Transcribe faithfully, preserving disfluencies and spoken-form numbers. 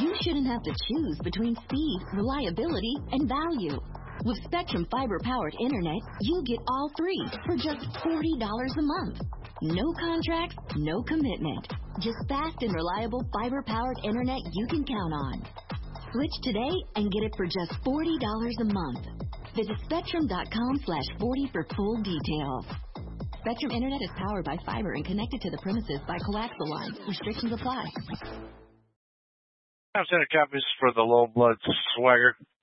you shouldn't have to choose between speed, reliability, and value. With Spectrum fiber-powered internet, you get all three for just forty dollars a month. No contracts, no commitment. Just fast and reliable fiber-powered internet you can count on. Switch today and get it for just forty dollars a month. Visit spectrum.com slash 40 for full details. Spectrum Internet is powered by fiber and connected to the premises by coaxial lines. Restrictions apply. I've sent a copies for the low blood swagger.